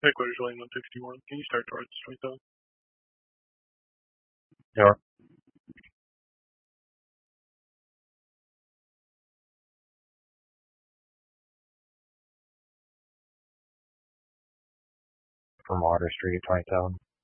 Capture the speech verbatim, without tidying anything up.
Headquarters Lane one sixty-one. Can you start towards twenty-seven? Sure. From Water Street, twenty-seven.